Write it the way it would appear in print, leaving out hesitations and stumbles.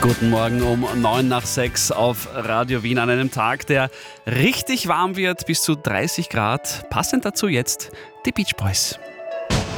Guten Morgen um 6:09 auf Radio Wien an einem Tag, der richtig warm wird, bis zu 30 Grad. Passend dazu jetzt die Beach Boys.